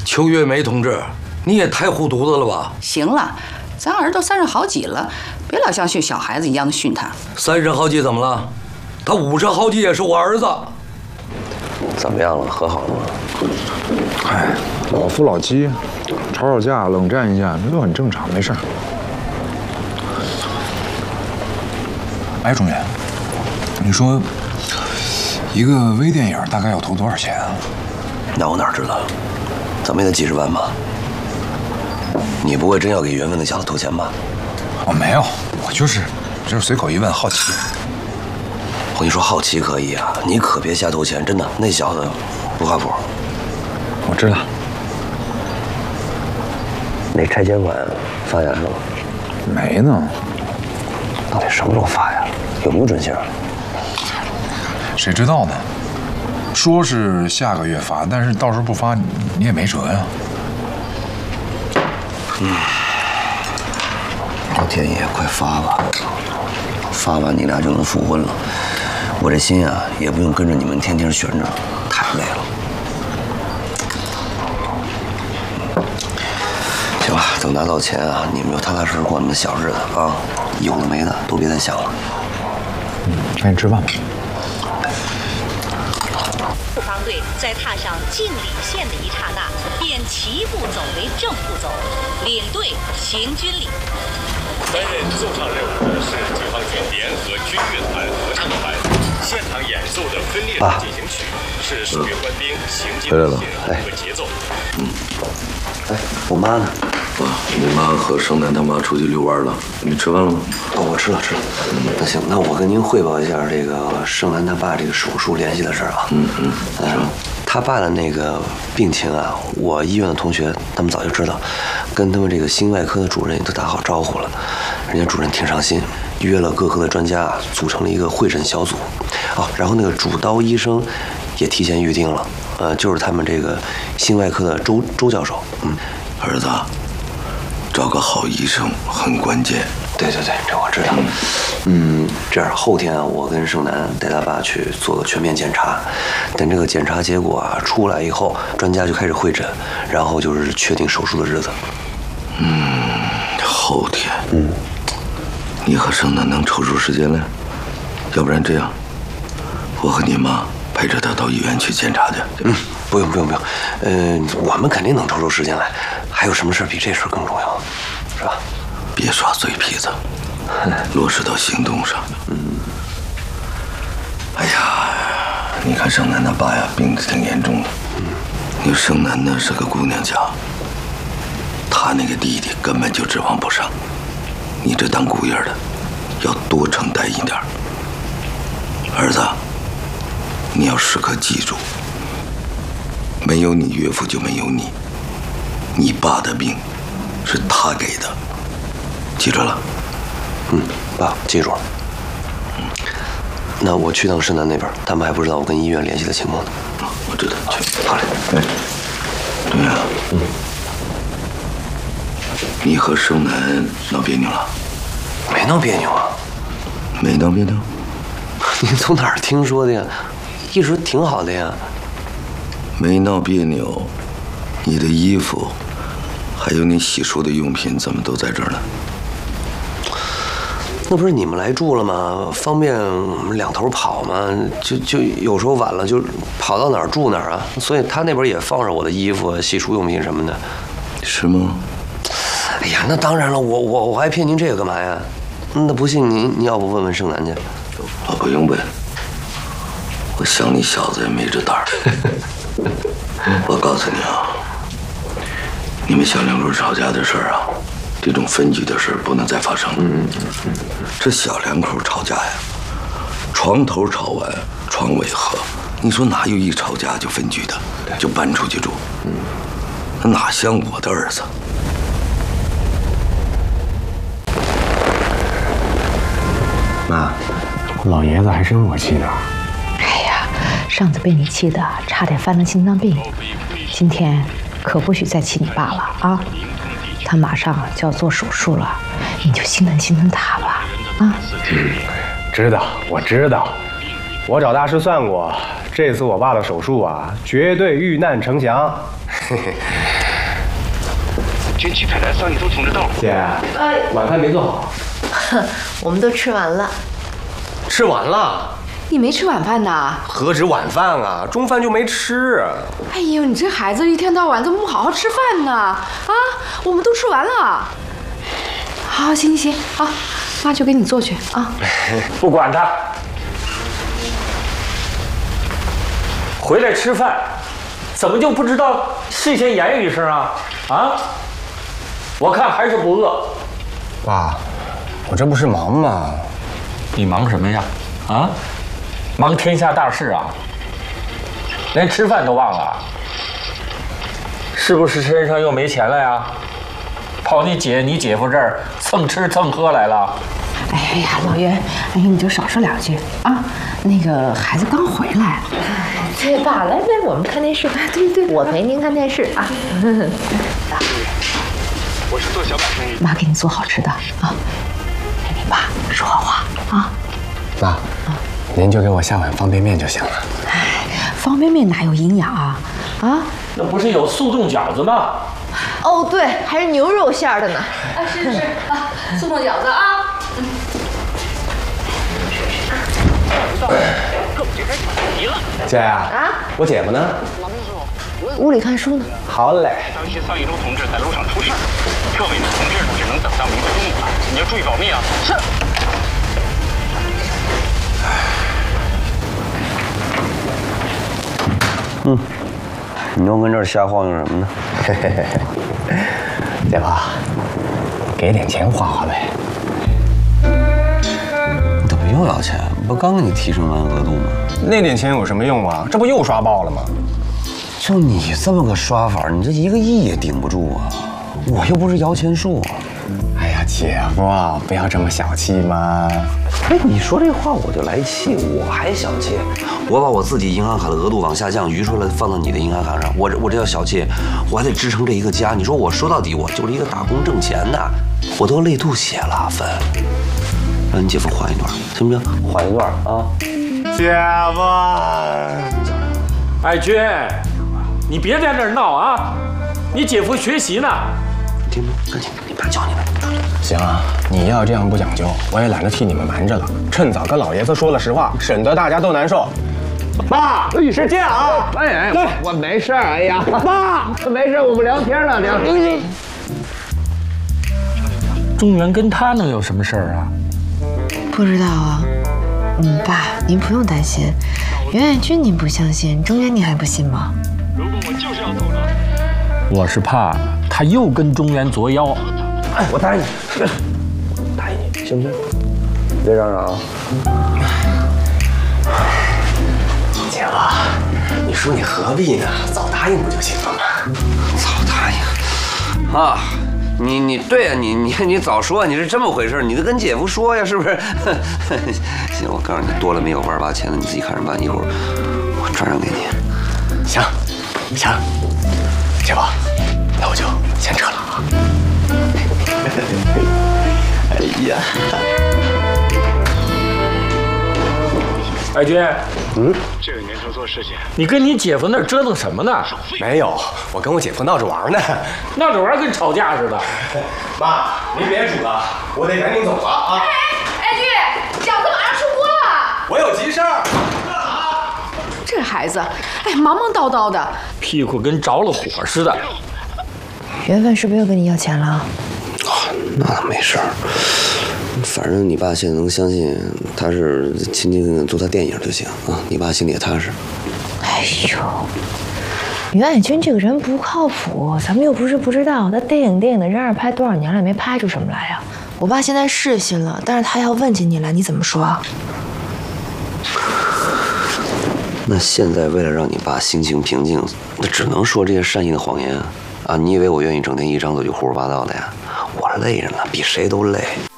邱月梅同志，你也太糊涂了吧！ 行了，咱儿都30好几了，别老像训小孩子一样的训他。 30好几怎么了？他50好几也是我儿子。 怎么样了？和好了吗？ 哎，老夫老妻，吵架、冷战一下，这都很正常，没事儿。哎，钟远，你说一个微电影大概要投多少钱啊？ 那我哪知道？怎么也得几十万吧？你不会真要给缘分那小子投钱吧？ 我没有，我就是随口一问，好奇。 我跟你说，好奇可以啊，你可别瞎投钱，真的，那小子不靠谱。 我知道。 那拆迁款发下来了吗？ 没呢。 到底什么时候发呀？有没有准信？ 谁知道呢？说是下个月发，但是到时候不发，你也没辙呀。 老天爷，快发吧！发完你俩就能复婚了。我这心啊，也不用跟着你们天天悬着，太累了。行吧，等拿到钱啊，你们就踏踏实实过你们的小日子啊，有的没的都别再想了。 赶紧吃饭吧。 护方队在踏上敬礼线的一刹那，便齐步走为正步走，领队行军礼。 担任奏唱任务的是解放军联合军乐团合唱团，现场演奏的分列进行曲是数月官兵行进路线和节奏。 哎，我妈呢？ 你妈和盛楠他妈出去遛弯了，你吃饭了吗？ 哦，我吃了。那行，那我跟您汇报一下这个盛楠他爸这个手术联系的事儿啊。他爸的那个病情啊，我医院的同学他们早就知道，跟他们这个心外科的主任也都打好招呼了，人家主任挺上心，约了各科的专家，组成了一个会诊小组。然后那个主刀医生也提前预定了，就是他们这个心外科的周教授。 儿子，找个好医生很关键。 对，这我知道。这样后天啊，我跟盛楠带他爸去做个全面检查，等这个检查结果啊出来以后，专家就开始会诊，然后就是确定手术的日子。 后天。你和盛楠能抽出时间来？要不然这样，我和你妈陪着他到医院去检查去。 不用。我们肯定能抽出时间来。还有什么事比这事更重要，是吧？ 别耍嘴皮子，落实到行动上。哎呀，你看盛楠他爸呀，病得挺严重的。你说盛楠呢是个姑娘家，他那个弟弟根本就指望不上。你这当姑爷的，要多承担一点。儿子，你要时刻记住，没有你岳父就没有你。你爸的病是他给的，记住了？ 爸，记住了。那我去趟盛楠那边，他们还不知道我跟医院联系的情况呢。 我知道，去。 好嘞。 对呀。你和盛楠闹别扭了？ 没闹别扭啊。 没闹别扭？ 您从哪儿听说的呀？一直挺好的呀。 没闹别扭，你的衣服，还有你洗漱的用品，怎么都在这儿呢？ 那不是你们来住了吗？方便我们两头跑吗？就有时候晚了就跑到哪儿住哪儿啊。所以他那边也放着我的衣服、洗漱用品什么的。 是吗？ 哎呀，那当然了，我还骗您这个干嘛呀？那不信您要不问问盛楠去？ 我不用问，我想你小子也没这胆儿。我告诉你啊，你们小两口吵架的事儿啊，这种分居的事儿不能再发生了。这小两口吵架呀，床头吵完床尾和，你说哪有一吵架就分居的，就搬出去住？那哪像我的儿子？ 妈，老爷子还生我气呢。 哎呀，上次被你气的差点犯了心脏病，今天可不许再气你爸了啊！他马上就要做手术了，你就心疼他吧啊！ 知道，我知道，我找大师算过，这次我爸的手术啊，绝对遇难成祥。 军区派来桑义洲同志到了。 姐，晚饭没做好。 我们都吃完了。 吃完了？ 你没吃晚饭呐？ 何止晚饭啊，中饭就没吃。 哎呦，你这孩子一天到晚怎么不好好吃饭呢？啊，我们都吃完了。好，行，好，妈就给你做去啊。 不管他，回来吃饭，怎么就不知道事先言语一声啊？啊？我看还是不饿。 爸，我这不是忙吗？ 你忙什么呀？啊？忙天下大事啊？连吃饭都忘了？是不是身上又没钱了呀？跑你姐夫这儿蹭吃蹭喝来了？ 哎呀，老袁，哎呀，你就少说两句啊。那个孩子刚回来。 对，爸，来，我们看电视。对，我陪您看电视啊。 我是做小买生意。 妈给你做好吃的啊。跟你爸说好话啊。 妈，您就给我下碗方便面就行了。 哎，方便面哪有营养啊？啊？ 那不是有速冻饺子吗？ 哦，对，还是牛肉馅儿的呢。 啊，是啊，速冻饺子啊。 姐啊，我姐夫呢？ 屋里看书呢。 好嘞。 当心桑义洲同志在路上出事，各位同志只能等到明天中午了，你要注意保密啊。是。 你又跟这儿瞎晃悠什么呢？ 姐夫，给点钱花花呗。 你怎么又要钱？不刚给你提升完额度吗？ 那点钱有什么用啊？这不又刷爆了吗？ 就你这么个刷法，你这1个亿也顶不住啊！我又不是摇钱树。 哎呀，姐夫，不要这么小气嘛！ 哎，你说这话我就来气，我还小气？我把我自己银行卡的额度往下降，余出来放到你的银行卡上，我这叫小气？我还得支撑这一个家。你说我说到底，我就是一个打工挣钱的，我都累吐血了，芬。让你姐夫缓一段，行不行？缓一段啊！ 姐夫， 爱军，你别在那儿闹啊！你姐夫学习呢。 听吗？赶紧，你爸叫你呢。 行啊，你要这样不讲究，我也懒得替你们瞒着了。趁早跟老爷子说了实话，省得大家都难受。爸，是这样啊。 哎，我没事儿。哎呀，爸，没事，我们聊天了，聊天。 中原跟他能有什么事儿啊？ 不知道啊。爸，您不用担心。袁爱军您不相信，中原你还不信吗？ 如果我就是要走了， 我是怕他又跟中原作妖。 哎，我答应你，答应你，行不行？别嚷嚷啊！ 姐夫，你说你何必呢？早答应不就行了吗？ 早答应啊！你对呀，你早说，你是这么回事，你得跟姐夫说呀，是不是？行，我告诉你，多了没有万8千的，你自己看着办，一会儿我转让给你。 行，姐夫，那我就先撤了啊。 哎呀， 爱军， 这个年头做事情， 你跟你姐夫那儿折腾什么呢？ 没有，我跟我姐夫闹着玩呢。 闹着玩跟吵架似的。 妈，您别煮了，我得赶紧走了啊。 爱军，饺子马上出锅了。 我有急事儿。 这孩子，哎，忙忙叨叨的， 屁股跟着了火似的。 缘分是不是又跟你要钱了？ 那没事儿，反正你爸现在能相信他是亲亲做他电影就行啊，你爸心里也踏实。 哎呦，袁爱军这个人不靠谱，咱们又不是不知道，他电影的嚷嚷拍多少年了，也没拍出什么来呀。我爸现在是信了，但是他要问起你来，你怎么说？ 那现在为了让你爸心情平静，那只能说这些善意的谎言啊！你以为我愿意整天一张嘴就胡说八道的呀？我累着呢，比谁都累。